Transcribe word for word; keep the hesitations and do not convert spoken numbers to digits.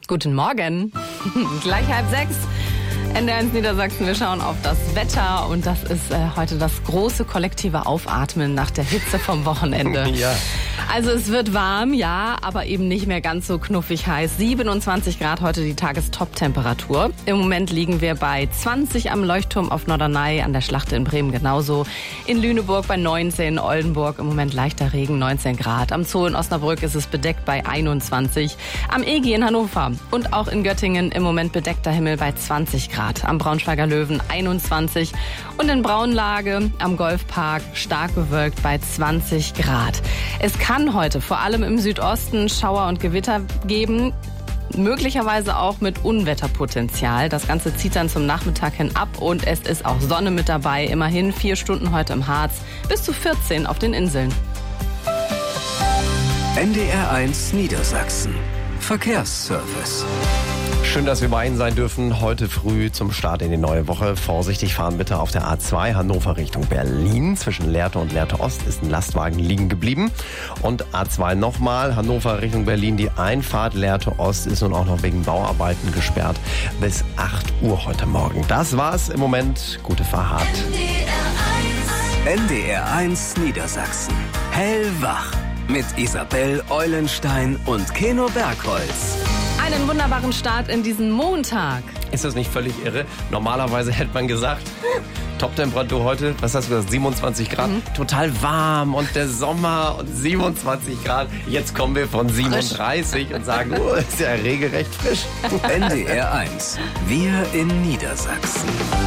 Guten Morgen. Gleich halb sechs. N D R eins Niedersachsen. Wir schauen auf das Wetter und das ist äh, heute das große kollektive Aufatmen nach der Hitze vom Wochenende. Ja. Also es wird warm, ja, aber eben nicht mehr ganz so knuffig heiß. siebenundzwanzig Grad heute die Tagestop-Temperatur. Im Moment liegen wir bei zwanzig am Leuchtturm auf Norderney, an der Schlachte in Bremen genauso. In Lüneburg bei neunzehn, Oldenburg im Moment leichter Regen, neunzehn Grad. Am Zoo in Osnabrück ist es bedeckt bei einundzwanzig. Am E G in Hannover und auch in Göttingen im Moment bedeckter Himmel bei zwanzig Grad. Am Braunschweiger Löwen einundzwanzig und in Braunlage am Golfpark stark bewölkt bei zwanzig Grad. Es kann heute vor allem im Südosten Schauer und Gewitter geben, möglicherweise auch mit Unwetterpotenzial. Das Ganze zieht dann zum Nachmittag hin ab und es ist auch Sonne mit dabei. Immerhin vier Stunden heute im Harz, bis zu vierzehn auf den Inseln. N D R eins Niedersachsen. Verkehrsservice. Schön, dass wir bei Ihnen sein dürfen. Heute früh zum Start in die neue Woche. Vorsichtig fahren bitte auf der A zwei Hannover Richtung Berlin. Zwischen Lehrte und Lehrte Ost ist ein Lastwagen liegen geblieben. Und A zwei nochmal, Hannover Richtung Berlin. Die Einfahrt Lehrte Ost ist nun auch noch wegen Bauarbeiten gesperrt bis acht Uhr heute Morgen. Das war's im Moment. Gute Fahrt. N D R eins Niedersachsen. Hellwach. Mit Isabel Eulenstein und Keno Bergholz. Einen wunderbaren Start in diesen Montag. Ist das nicht völlig irre? Normalerweise hätte man gesagt, Toptemperatur heute, was hast du gesagt, siebenundzwanzig Grad, mhm. total warm und der Sommer und siebenundzwanzig Grad. Jetzt kommen wir von siebenunddreißig und sagen, oh, ist ja regelrecht frisch. N D R eins, wir in Niedersachsen.